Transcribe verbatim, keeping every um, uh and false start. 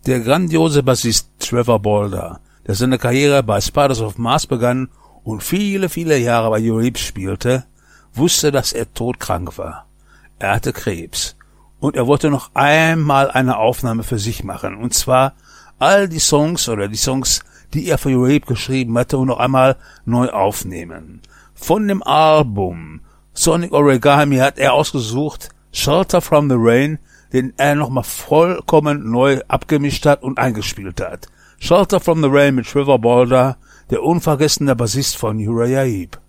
Der grandiose Bassist Trevor Bolder, der seine Karriere bei Spiders of Mars begann und viele, viele Jahre bei Uribe spielte, wusste, dass er todkrank war. Er hatte Krebs. Und er wollte noch einmal eine Aufnahme für sich machen. Und zwar all die Songs oder die Songs, die er für Uribe geschrieben hatte, und noch einmal neu aufnehmen. Von dem Album Sonic Origami hat er ausgesucht Shelter from the Rain, den er nochmal vollkommen neu abgemischt hat und eingespielt hat. Shelter from the Rain mit Trevor Bolder, der unvergessene Bassist von Uriah Heep.